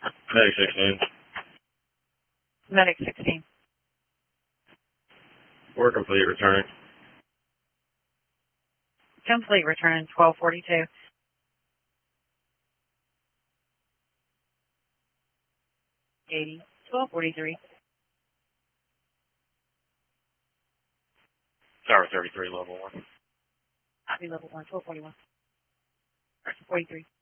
Medic 16. Medic 16. We're complete, returning. Complete, returning 1242. $80, 1243. Tower 33, level 1. Copy, level 1, 1241. 43.